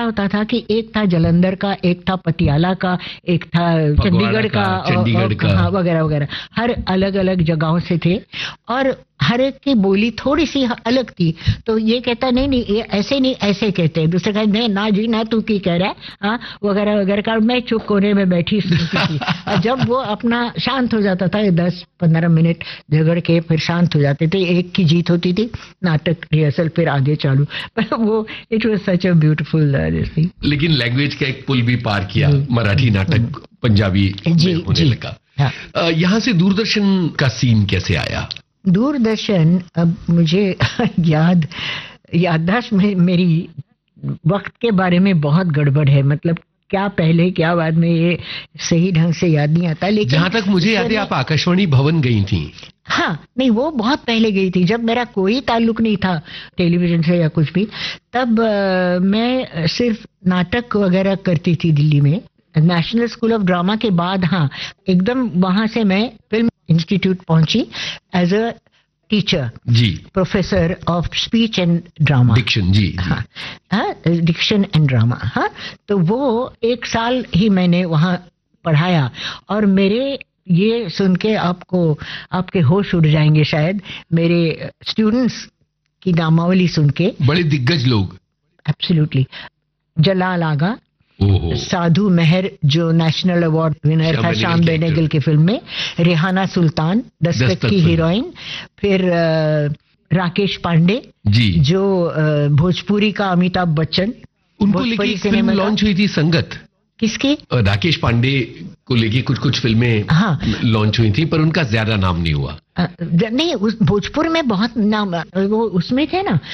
होता था कि एक था जालंधर का, एक था पटियाला का, एक था चंडीगढ़ का, हाँ, वगैरह वगैरह, हर अलग अलग जगहों से थे और हर एक की बोली थोड़ी सी अलग थी। तो ये कहता नहीं नहीं ये ऐसे नहीं ऐसे कहते हैं, दूसरे कहते नहीं ना जी ना तू की कह रहा है, हाँ, वगैरह वगैरह का। मैं चुप कोने में बैठी सुनती थी और जब वो अपना शांत हो जाता था, 10-15 मिनट झगड़ के फिर शांत हो जाते थे, एक की जीत होती थी, नाटक रिहर्सल फिर आगे चालू। पर वो it was such a beautiful thing. लेकिन लैंग्वेज का एक पुल भी पार किया, मराठी नाटक पंजाबी में होने लगा। हाँ। यहाँ से दूरदर्शन का सीन कैसे आया? दूरदर्शन, अब मुझे याददाश्त में मेरी वक्त के बारे में बहुत गड़बड़ है, मतलब क्या पहले क्या बाद में ये सही ढंग से याद नहीं आता। लेकिन जहां तक मुझे याद है आप आकाशवाणी भवन गई थी। हाँ, नहीं वो बहुत पहले गई थी, जब मेरा कोई ताल्लुक नहीं था टेलीविजन से या कुछ भी। तब मैं सिर्फ नाटक वगैरह करती थी दिल्ली में, नेशनल स्कूल ऑफ ड्रामा के बाद। हाँ, एकदम वहां से मैं फिल्म इंस्टीट्यूट पहुंची as a teacher ji, professor of speech and drama, Dickson जी, हाँ, डिक्शन एंड ड्रामा। हाँ, तो वो 1 साल ही मैंने वहाँ पढ़ाया और मेरे ये सुन के आपके होश उड़ जाएंगे शायद, मेरे स्टूडेंट्स की नामावली सुन के। बड़े दिग्गज लोग। एब्सोल्युटली। जलाल आगा, साधु मेहर जो नेशनल अवार्ड विनर था श्याम बेनेगल की फिल्म में, रेहाना सुल्तान दस्तक की हीरोइन, फिर राकेश पांडे जी जो भोजपुरी का अमिताभ बच्चन। उनको लेके फिल्म लॉन्च हुई थी संगत। किसकी? राकेश पांडे को लेके कुछ फिल्में हाँ लॉन्च हुई थी, पर उनका ज्यादा नाम नहीं हुआ। नहीं, उस भोजपुर में बहुत नाम, वो उसमें थे ना,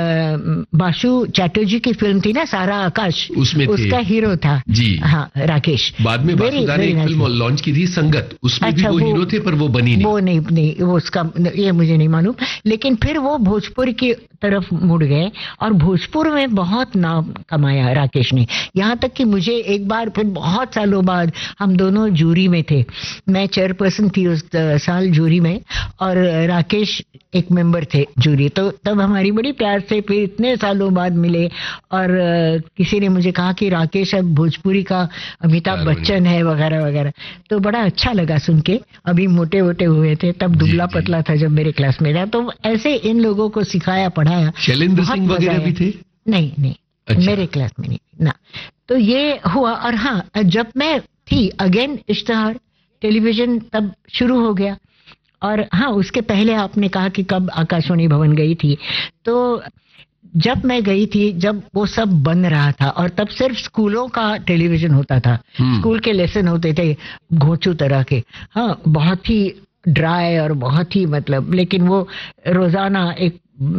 बासु चैटर्जी की फिल्म थी ना सारा आकाश, उसमें उसका हीरो था जी, हाँ, राकेश। बाद में बासुदा ने एक फिल्म लॉन्च की थी संगत, उसमें भी वो हीरो थे, पर वो बनी नहीं। वो नहीं वो उसका ये मुझे नहीं मालूम, लेकिन फिर वो भोजपुर की तरफ मुड़ गए और भोजपुर में बहुत नाम कमाया राकेश ने। यहाँ तक कि मुझे एक बार फिर बहुत सालों बाद, हम दोनों जूरी में थे, मैं चेयरपर्सन थी उस साल जूरी में और राकेश एक मेंबर थे जूरी। तो तब हमारी बड़ी प्यार से फिर इतने सालों बाद मिले और किसी ने मुझे कहा कि राकेश अब भोजपुरी का अमिताभ बच्चन है वगैरह वगैरह। तो बड़ा अच्छा लगा सुन के। अभी मोटे वोटे हुए थे, तब दुबला पतला था जब मेरे क्लास में था। तो ऐसे इन लोगों को सिखाया पढ़ाया। शैलेंद्र सिंह वगैरह भी थे? नहीं, अच्छा। मेरे क्लास में नहीं ना। तो ये हुआ। और हाँ, जब मैं थी अगेन इश्तहार टेलीविजन तब शुरू हो गया। और हाँ, उसके पहले आपने कहा कि कब आकाशवाणी भवन गई थी, तो जब मैं गई थी जब वो सब बन रहा था और तब सिर्फ स्कूलों का टेलीविजन होता था। स्कूल के लेसन होते थे घोंचू तरह के, हाँ, बहुत ही ड्राई और बहुत ही मतलब, लेकिन वो रोजाना एक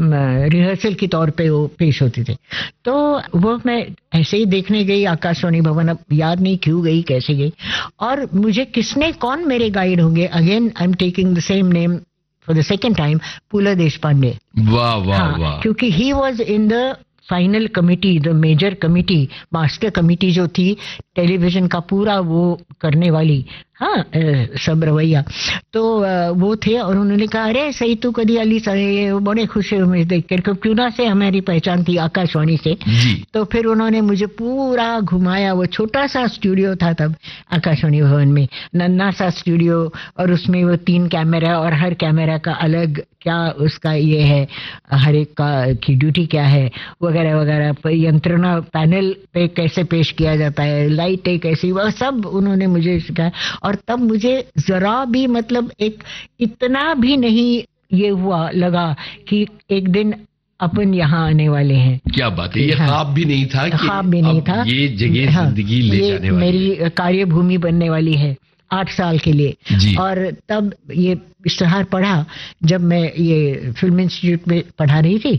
रिहर्सल के तौर पे वो पेश होते थे। तो वो मैं ऐसे ही देखने गई आकाशवाणी भवन, अब याद नहीं क्यों गई कैसे गई। और मुझे कौन मेरे गाइड होंगे, again I am taking the same name for the second time, पुला देशपांडे। वाह वाह वाह। क्योंकि he was in the final committee, the major committee, master committee जो थी टेलीविजन का पूरा वो करने वाली, हाँ, सब रवैया। तो वो थे और उन्होंने कहा अरे सही तू कदी अली सही, बड़े खुश हुए देख कर, क्यों से हमारी पहचान थी आकाशवाणी से। तो फिर उन्होंने मुझे पूरा घुमाया। वो छोटा सा स्टूडियो था तब आकाशवाणी भवन में, नन्ना सा स्टूडियो, और उसमें वो 3 कैमरा और हर कैमरा का अलग क्या उसका ये है, हर एक का की ड्यूटी क्या है वगैरह वगैरह, यंत्रणा पैनल पे कैसे पेश किया जाता है, लाइटें कैसी, वह सब उन्होंने मुझे सिखाया। और तब मुझे जरा भी मतलब एक इतना भी नहीं ये हुआ लगा कि एक दिन अपन यहाँ आने वाले हैं। क्या बात है, ये ख्वाब भी नहीं था कि ख्वाब भी नहीं था, ये जगह जिंदगी ले जाने वाली, मेरी कार्यभूमि बनने वाली है 8 साल के लिए। और तब ये इश्तहार पढ़ा जब मैं ये फिल्म इंस्टीट्यूट में पढ़ा रही थी,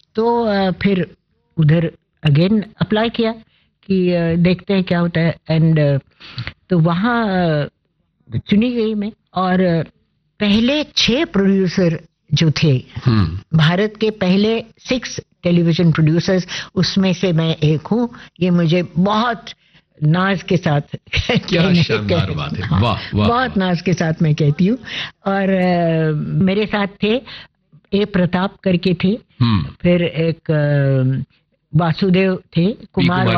तो फिर उधर अगेन अप्लाई किया कि देखते हैं क्या होता है। एंड तो वहाँ चुनी गई मैं। और पहले 6 प्रोड्यूसर जो थे, भारत के पहले 6 टेलीविजन प्रोड्यूसर्स, उसमें से मैं एक हूँ। ये मुझे बहुत नाज के साथ क्या शानदार बात है। हाँ, वाह, वाह, बहुत नाज के साथ मैं कहती हूँ। और मेरे साथ थे ए प्रताप करके थे, फिर एक वासुदेव थे, कुमार